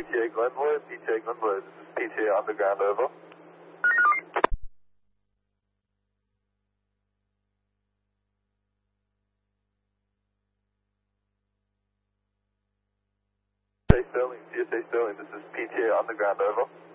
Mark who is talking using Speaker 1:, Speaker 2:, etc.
Speaker 1: PTA Glenwood, PTA Glenwood. This is PTA Underground, over. CSA Sterling, this is PTA Underground, over.